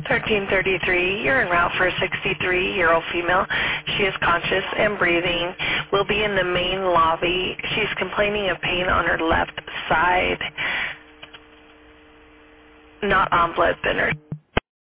1333, you're en route for a 63-year-old female. She is conscious and breathing. Will be in the main lobby. She's complaining of pain on her left side, not on blood thinners.